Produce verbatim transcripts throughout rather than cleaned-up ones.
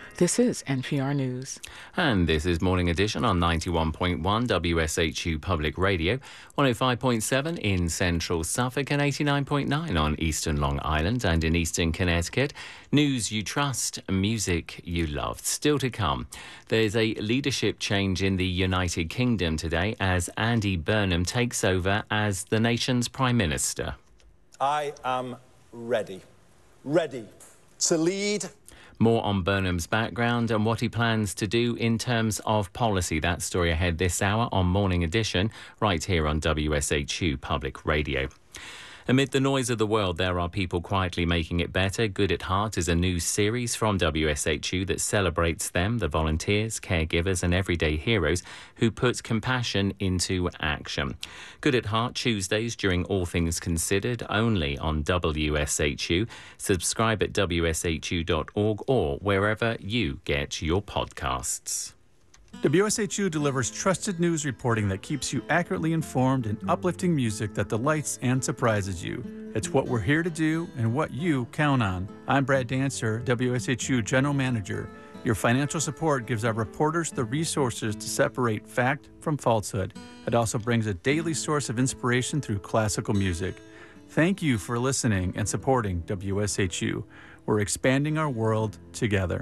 This is N P R News. And this is Morning Edition on ninety-one point one W S H U Public Radio, one oh five point seven in central Suffolk and eighty-nine point nine on eastern Long Island and in eastern Connecticut. News you trust, music you love. Still to come, there's a leadership change in the United Kingdom today as Andy Burnham takes over as the nation's Prime Minister. I am ready. Ready to lead. More on Burnham's background and what he plans to do in terms of policy. That story ahead this hour on Morning Edition, right here on W S H U Public Radio. Amid the noise of the world, there are people quietly making it better. Good at Heart is a new series from W S H U that celebrates them, the volunteers, caregivers and everyday heroes who put compassion into action. Good at Heart Tuesdays during All Things Considered, only on W S H U. Subscribe at W S H U dot org or wherever you get your podcasts. W S H U delivers trusted news reporting that keeps you accurately informed and uplifting music that delights and surprises you. It's what we're here to do and what you count on. I'm Brad Dancer, W S H U General Manager. Your financial support gives our reporters the resources to separate fact from falsehood. It also brings a daily source of inspiration through classical music. Thank you for listening and supporting W S H U. We're expanding our world together.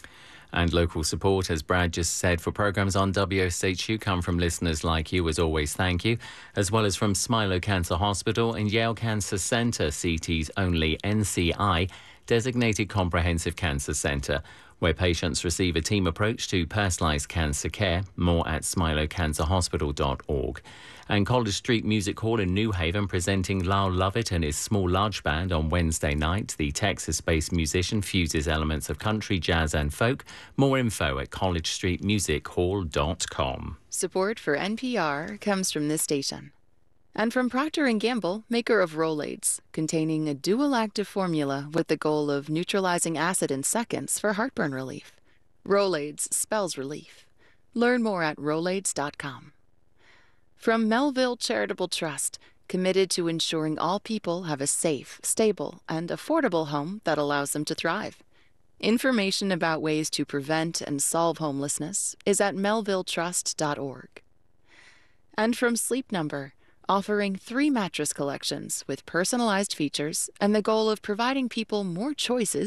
And local support, as Brad just said, for programmes on W S H U come from listeners like you. As always, thank you. As well as from Smilow Cancer Hospital and Yale Cancer Centre, C T's only N C I designated comprehensive cancer centre, where patients receive a team approach to personalised cancer care. More at smilow cancer hospital dot org. And College Street Music Hall in New Haven presenting Lyle Lovett and his Small Large Band on Wednesday night. The Texas-based musician fuses elements of country, jazz and folk. More info at college street music hall dot com. Support for N P R comes from this station. And from Procter and Gamble, maker of Rolaids, containing a dual active formula with the goal of neutralizing acid in seconds for heartburn relief. Rolaids spells relief. Learn more at rolaids dot com. From Melville Charitable Trust, committed to ensuring all people have a safe, stable, and affordable home that allows them to thrive. Information about ways to prevent and solve homelessness is at melville trust dot org. And from Sleep Number, offering three mattress collections with personalized features and the goal of providing people more choices